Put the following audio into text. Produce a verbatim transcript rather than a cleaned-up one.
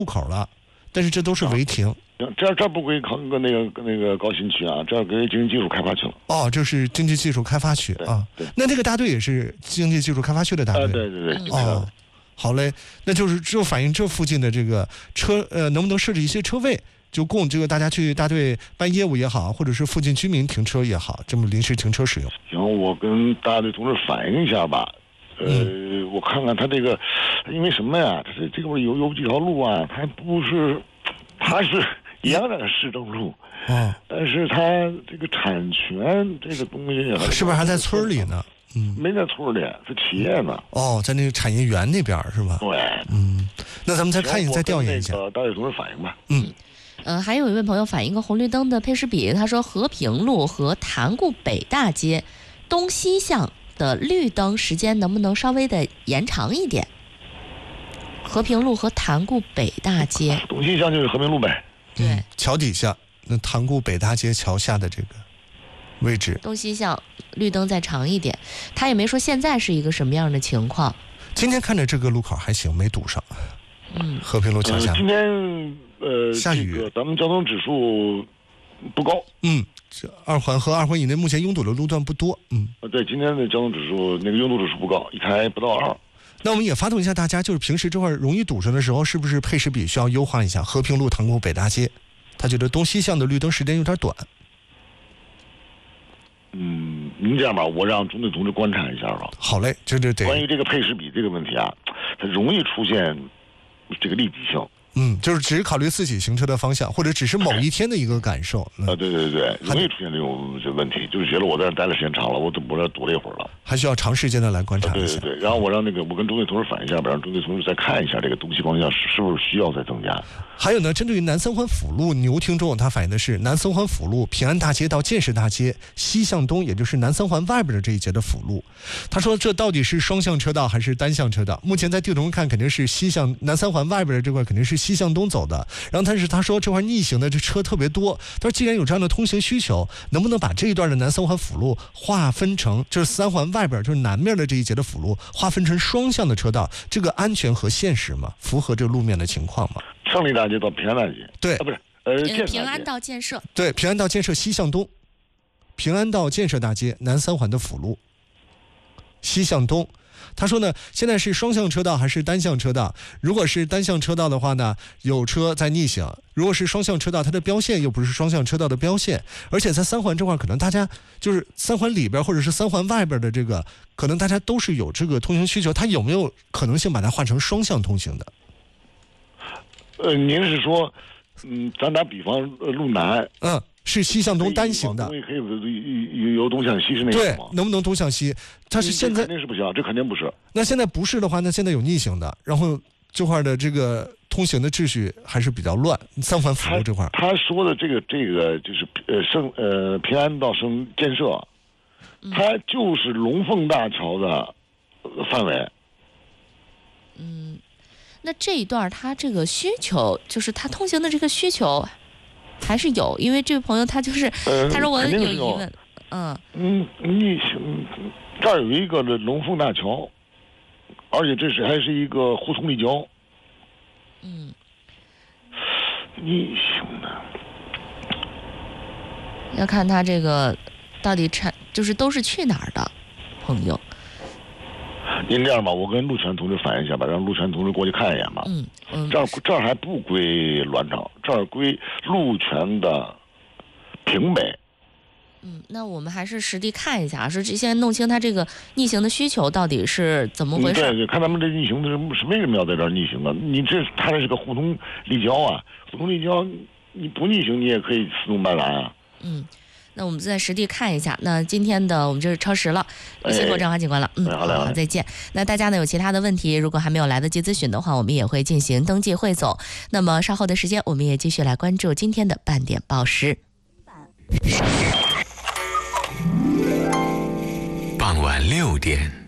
路口了，但是这都是违停。 这这不归跟跟那个跟那个高新区啊，这归经济技术开发区了。 哦，这是经济技术开发区啊。 对， 那这个大队也是经济技术开发区的大队。 啊，对对对。 哦，好嘞，那就是就反映这附近的这个车呃，能不能设置一些车位，就供这个大家去大队办业务也好，或者是附近居民停车也好，这么临时停车使用。 行，我跟大队同志反映一下吧。呃， 嗯、 我看看他这个，因为什么呀？他这这块有有几条路啊，它不是，它是一样的市政路， 哦， 但是它这个产权这个东西是不是还在村里呢？ 嗯，没在村里，是企业呢。 哦，在那个产业园那边是吧？ 对， 嗯，那咱们再看一下，再调研一下。 大队同志反映吧。 嗯。 呃，还有一位朋友反映个红绿灯的配时比，他说和平路和塘沽北大街东西向的绿灯时间能不能稍微的延长一点？和平路和塘沽北大街， 东西向就是和平路呗。 对、 嗯，桥底下，那塘沽北大街桥下的这个位置， 东西向绿灯再长一点。他也没说现在是一个什么样的情况。 今天看着这个路口还行，没堵上。 嗯， 和平路桥下。 呃、今天呃， 下雨， 这个、咱们交通指数不高。 嗯，这二环和二环以内目前拥堵的路段不多。嗯， 呃，对，今天的交通指数那个拥堵指数不高，一台不到二。 那我们也发动一下大家，就是平时这块容易堵上的时候，是不是配时比需要优化一下？和平路、塘沽北大街，他觉得东西向的绿灯时间有点短。 嗯，您这样吧，我让中队同志观察一下吧。 好嘞，这这得。 关于这个配时比这个问题啊，它容易出现这个利己性。 嗯，就是只考虑自己行车的方向，或者只是某一天的一个感受。嗯、 啊，对对对，容易出现这种这问题，就是觉得我在这待的时间长了，我我这堵了一会儿了， 还需要长时间的来观察一下。 啊、对对对，然后我让那个我跟中队同志反映一下吧，让中队同志再看一下这个东西方向是不是需要再增加。 还有呢，针对于南三环辅路，牛听众他反映的是南三环辅路平安大街到建设大街西向东，也就是南三环外边的这一节的辅路。他说这到底是双向车道还是单向车道？目前在地图上看肯定是西向南三环外边的这块肯定是西向东走的。然后但是他说这块逆行的这车特别多，他说既然有这样的通行需求，能不能把这一段的南三环辅路划分成就是三环外边就是南面的这一节的辅路划分成双向的车道？这个安全和现实吗？符合这个路面的情况吗？ 胜利大街到平安大街， 对， 啊、不是呃平安到建设， 对，平安到建设西向东，平安到建设大街南三环的辅路西向东。他说呢，现在是双向车道还是单向车道？如果是单向车道的话呢，有车在逆行；如果是双向车道，它的标线又不是双向车道的标线，而且在三环这块，可能大家就是三环里边或者是三环外边的这个，可能大家都是有这个通行需求，它有没有可能性把它换成双向通行的？ 呃，您是说，嗯，咱打比方，呃，路南， 嗯。是西向东单行的， 可以可以由东向西是那个吗？对，能不能东向西？它是现在肯定是不行，这肯定不是。 那现在不是的话，那现在有逆行的，然后这块的这个通行的秩序还是比较乱。三环辅路这块， 他说的这个这个就是呃生呃平安到生建设，它就是龙凤大桥的范围。 嗯，那这一段它这个需求，就是它通行的这个需求。还是有，因为这位朋友他就是， 呃、 他说我有疑问，嗯嗯，逆行这儿有一个龙凤大桥，而且这是还是一个互通立交， 嗯， 逆行的要看他这个到底产就是都是去哪儿的朋友。 您这样吧，我跟陆泉同志反映一下吧，让陆泉同志过去看一眼吧。 嗯嗯， 这儿这儿还不归栾场，这儿归陆泉的平北。 嗯，那我们还是实地看一下，说这现在弄清他这个逆行的需求到底是怎么回事。 嗯、对对，看他们这逆行的是为什么要在这儿逆行啊？你这它这是个互通立交啊，互通立交，你不逆行你也可以自动半拦啊。 嗯。那我们再实地看一下。那今天的我们就是超时了，辛苦张华警官了。嗯， 好嘞，好， 再见。那大家呢有其他的问题，如果还没有来得及咨询的话，我们也会进行登记汇总。那么稍后的时间，我们也继续来关注今天的半点报时。 傍晚六点。